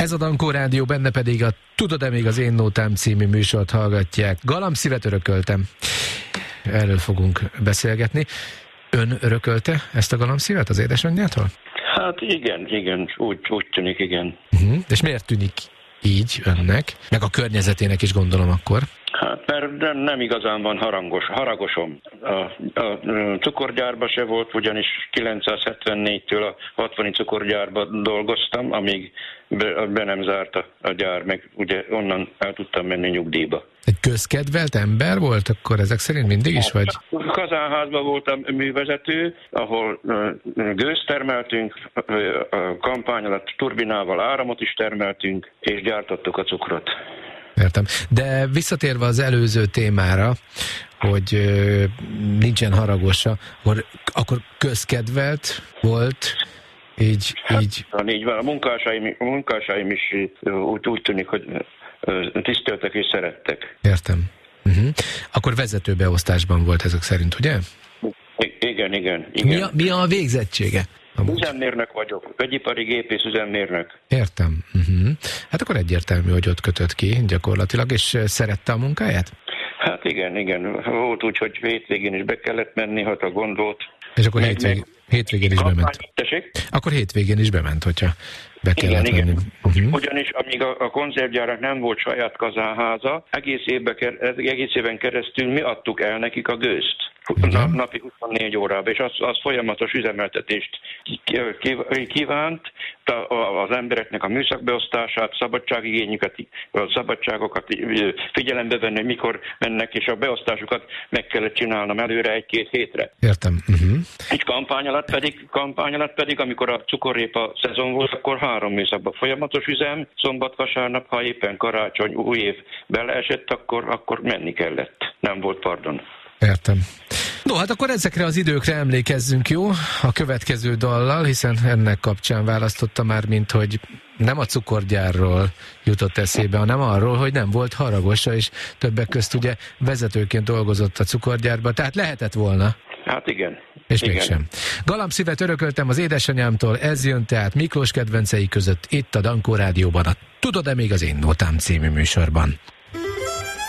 Ez a Dankó Rádió, benne pedig a Tudod-e még az én nótám című műsort hallgatják. Galambszívet örököltem. Erről fogunk beszélgetni. Ön örökölte ezt a galambszívet az édesanyjától? Hát igen, úgy tűnik, igen. És miért tűnik így önnek? Meg a környezetének is gondolom akkor. Hát mert nem igazán van haragosom. A cukorgyárban se volt, ugyanis 974-től a 60-i cukorgyárban dolgoztam, amíg be nem zárt a gyár, meg ugye onnan el tudtam menni nyugdíjba. Egy közkedvelt ember volt akkor ezek szerint mindig is, vagy? Kazánházban voltam művezető, ahol gőzt termeltünk, a kampány alatt turbinával áramot is termeltünk, és gyártottuk a cukrot. Értem. De visszatérve az előző témára, hogy nincsen haragosa, akkor közkedvelt volt, így... Így van, a munkásaim is úgy tűnik, hogy tiszteltek és szerettek. Értem. Akkor vezetőbeosztásban volt ezek szerint, ugye? Igen. Mi a végzettsége? Üzemmérnök vagyok, vegyipari gépész üzemmérnök. Értem. Hát akkor egyértelmű, hogy ott kötött ki gyakorlatilag, és szerette a munkáját? Hát igen. Volt úgy, hogy hétvégén is be kellett menni, ha a gondolt. És akkor hétvégén is bement. Tessék? Akkor hétvégén is bement, hogyha be kellett menni. Ugyanis amíg a konzervgyárnak nem volt saját kazánháza, egész éven keresztül mi adtuk el nekik a gőzt. Napi 24 órában, és az folyamatos üzemeltetést kívánt, az embereknek a műszakbeosztását, szabadságigényüket, a szabadságokat figyelembe venni, hogy mikor mennek, és a beosztásukat meg kellett csinálnom előre 1-2 hétre. Értem. Egy kampány alatt pedig, amikor a cukorrépa szezon volt, akkor 3 műszakban folyamatos üzem, szombat-vasárnap, ha éppen karácsony, új év beleesett, akkor menni kellett. Nem volt pardon. Értem. No, hát akkor ezekre az időkre emlékezzünk, jó? A következő dallal, hiszen ennek kapcsán választotta már, mint hogy nem a cukorgyárról jutott eszébe, hanem arról, hogy nem volt haragosa, és többek közt ugye vezetőként dolgozott a cukorgyárban, tehát lehetett volna. Hát igen. És mégsem. Galambszívet örököltem az édesanyámtól, ez jön tehát Miklós kedvencei között itt a Dankó Rádióban, a Tudod-e még az én nótám című műsorban.